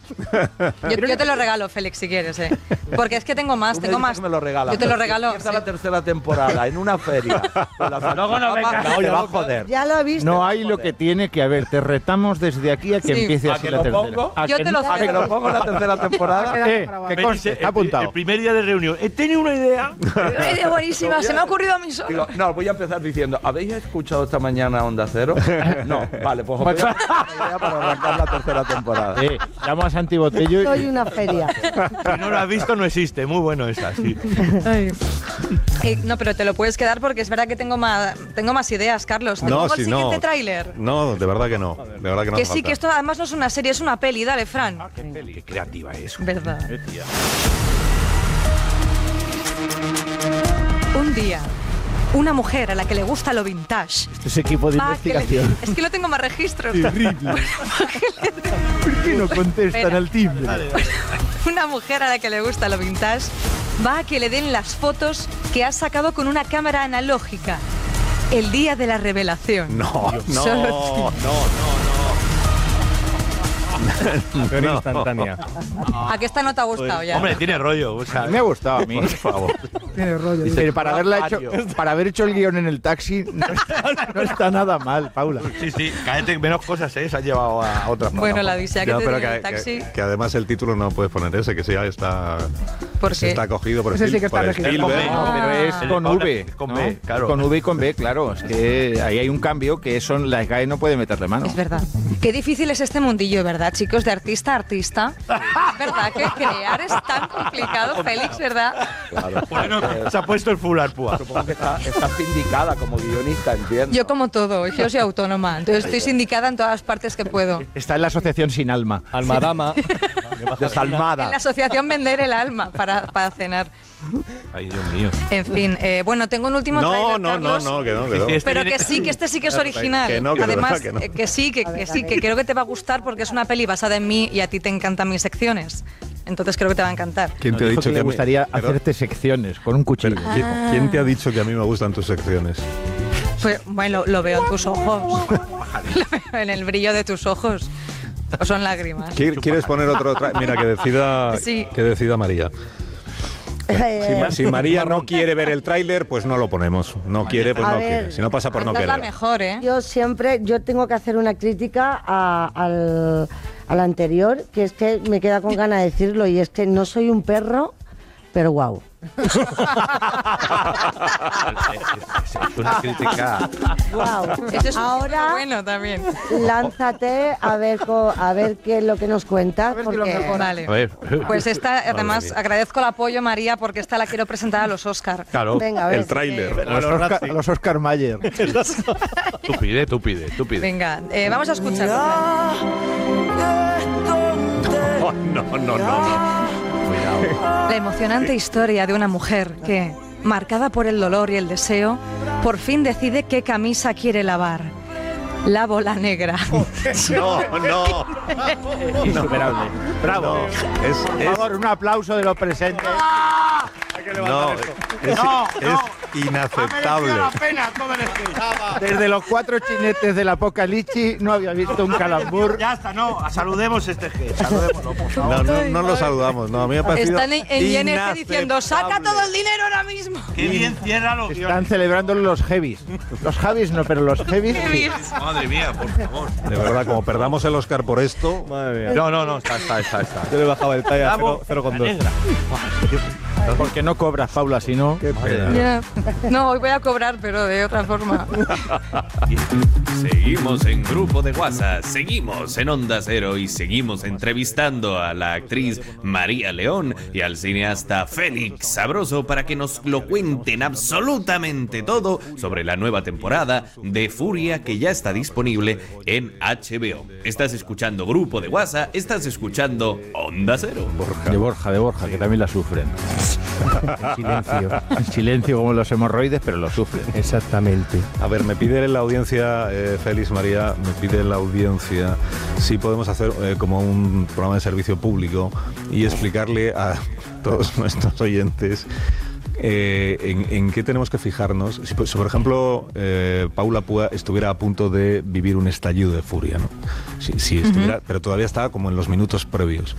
Yo te lo regalo, Félix, si quieres, porque es que tengo más. Que me lo regalas. Yo te lo regalo. Empieza la tercera temporada en una feria. Luego no venga. Te va a joder. Ya lo he visto. No hay lo que tiene que haber. Te retamos desde aquí a que empiece así la tercera. Yo te lo ¿A que lo pongo en la tercera temporada? Que conste, está apuntado. El primer día de reunión. He tenido una idea. Una idea buenísima, se me ha ocurrido a mí solo. Digo, no, voy a empezar diciendo, ¿habéis escuchado esta mañana Onda Cero? No, vale, pues os voy a idea para arrancar la tercera temporada. Llamo a Santi Botello Soy una feria. Si no lo has visto, no existe. Muy bueno esa, sí. No, pero te lo puedes quedar porque es verdad que tengo más ideas, Carlos. ¿Te pongo el siguiente tráiler? No, de verdad que no. De verdad que no. Que sí, que esto además no es una serie, es una peli. Dale, Fran. Qué creativa es. Verdad. Un día, una mujer a la que le gusta lo vintage. Este es equipo de investigación. Es que no tengo más registros. Terrible. ¿Por qué no contestan al timbre? Una mujer a la que le gusta lo vintage va a que le den las fotos que ha sacado con una cámara analógica el día de la revelación. No. Instantánea. ¿A qué esta no te ha gustado ya? Hombre, tiene rollo. O sea, Me ha gustado a mí. Por favor. Tiene rollo. Pero para haber hecho el guión en el taxi no está nada mal, Paula. sí. Cállate, menos cosas, se han llevado a otra parte. Bueno, la dice que Ya, te pero diga el taxi. que además el título no puedes poner ese, que ya está. ¿Por qué? Está cogido por Ese sí que está por registrado. Spielberg. No, pero es con V. Con ¿no? B, claro. Con V y con B, claro. Es que ahí hay un cambio que son la SGAE no puede meterle mano. Es verdad. Qué difícil es este mundillo, ¿verdad, chicos? De artista a artista. Es verdad que crear es tan complicado, Félix, ¿verdad? Claro. Bueno, se ha puesto el full arpúa. Supongo que está sindicada como guionista, entiendo. Yo como todo, yo soy autónoma, entonces estoy sindicada en todas las partes que puedo. Está en la asociación Sin Alma. Almadama. En Desalmada. la asociación Vender el Alma para cenar. Ay, Dios mío. En fin, bueno, tengo un último tráiler, Carlos, Que no. pero que este sí que es original. Que no, que de Además, verdad que no. que sí, que creo que te va a gustar porque es una peli basada en mí y a ti te encantan mis secciones. Entonces creo que te va a encantar. ¿Quién te ha Dijo dicho que le gustaría hacerte secciones con un cuchillo? ¿Quién te ha dicho que a mí me gustan tus secciones? Pues, bueno, lo veo en tus ojos. Lo veo en el brillo de tus ojos. ¿O son lágrimas? ¿Quieres poner otro? Mira, Sí. que decida María. Si María no quiere ver el tráiler, pues no lo ponemos. No quiere, pues A no ver, quiere. Si no pasa por no Esta es la querer. mejor, ¿eh? Yo tengo que hacer una crítica al anterior, que es que me queda con ganas de decirlo, y es que no soy un perro, pero guau. Es una crítica. Guau. Este es un Ahora bueno también. lánzate a ver qué es lo que nos cuentas, porque Vale. A ver. Pues esta, además, mía. agradezco el apoyo, María, porque esta la quiero presentar a los Oscar. Claro. venga, a ver. El tráiler. A los Oscar Mayer. Tú pide. Venga, vamos a escucharlo. No. La emocionante historia de una mujer que, marcada por el dolor y el deseo, por fin decide qué camisa quiere lavar. La bola negra. No. Insuperable. Bravo. Por favor, un aplauso de los presentes. Es inaceptable. Desde los 4 chinetes del Apocalipsis no había visto un calambur. Ya está, saludemos este G. Saludémoslo, por favor. No lo saludamos. No, a mí me ha parecido Están en INF diciendo, inaceptable. saca todo el dinero ahora mismo. Qué bien cierra los Están celebrando los heavies. Los Javis no, pero los heavies sí. Madre mía, por favor. De verdad, como perdamos el Oscar por esto. Madre mía. No, está. Yo le bajaba el talla a Bravo, 0,2. la negra. Porque no cobras, Paula, si no. Ya. No, hoy voy a cobrar, pero de otra forma. Seguimos en Grupo de WhatsApp, seguimos en Onda Cero y seguimos entrevistando a la actriz María León y al cineasta Félix Sabroso para que nos lo cuenten absolutamente todo sobre la nueva temporada de Furia que ya está disponible en HBO. Estás escuchando Grupo de WhatsApp, estás escuchando Onda Cero. De Borja, que también la sufren. En silencio como los hemorroides, pero lo sufren. Exactamente. A ver, me pide la audiencia, Félix María, me pide la audiencia si podemos hacer como un programa de servicio público y explicarle a todos nuestros oyentes en qué tenemos que fijarnos. Si, por ejemplo, Paula Púa estuviera a punto de vivir un estallido de furia, ¿no? Si estuviera, pero todavía está como en los minutos previos.